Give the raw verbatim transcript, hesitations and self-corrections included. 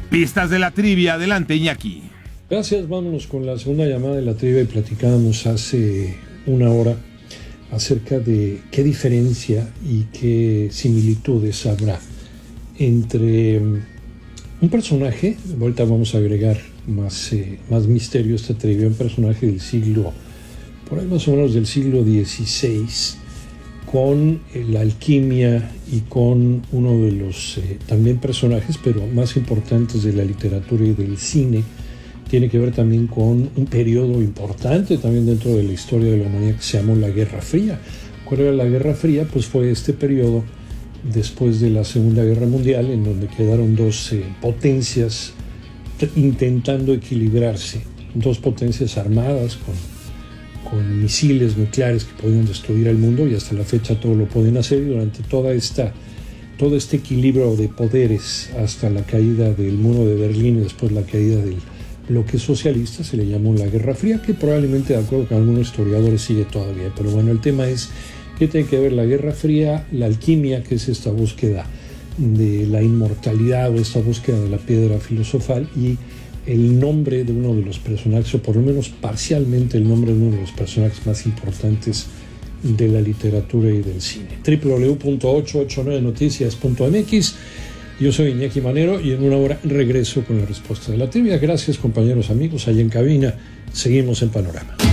Pistas de la trivia, adelante Iñaki. Gracias, vámonos con la segunda llamada de la trivia y platicábamos hace una hora acerca de qué diferencia y qué similitudes habrá entre un personaje, ahorita vamos a agregar más, eh, más misterio a esta trivia, un personaje del siglo, por ahí más o menos del siglo dieciséis, con eh, la alquimia y con uno de los eh, también personajes, pero más importantes de la literatura y del cine. Tiene que ver también con un periodo importante también dentro de la historia de la humanidad que se llamó la Guerra Fría. ¿Cuál era la Guerra Fría? Pues fue este periodo después de la Segunda Guerra Mundial en donde quedaron dos eh, potencias t- intentando equilibrarse, dos potencias armadas con, con misiles nucleares que podían destruir al mundo y hasta la fecha todo lo pueden hacer, y durante toda esta, todo este equilibrio de poderes hasta la caída del muro de Berlín y después la caída del bloque socialista se le llamó la Guerra Fría, que probablemente, de acuerdo con algunos historiadores, sigue todavía. Pero bueno, el tema es qué tiene que ver la Guerra Fría, la alquimia, que es esta búsqueda de la inmortalidad o esta búsqueda de la piedra filosofal, y el nombre de uno de los personajes, o por lo menos parcialmente el nombre de uno de los personajes más importantes de la literatura y del cine. doble u doble u doble u punto ochocientos ochenta y nueve noticias punto m x. Yo soy Iñaki Manero y en una hora regreso con la respuesta de la trivia. Gracias, compañeros, amigos, allá en cabina. Seguimos en Panorama.